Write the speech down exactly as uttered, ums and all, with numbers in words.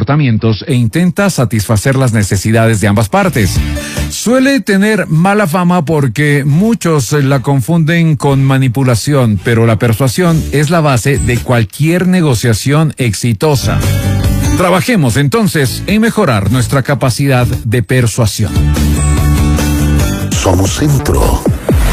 comportamientos e intenta satisfacer las necesidades de ambas partes. Suele tener mala fama porque muchos la confunden con manipulación, pero la persuasión es la base de cualquier negociación exitosa. Trabajemos entonces en mejorar nuestra capacidad de persuasión. Somos Centro.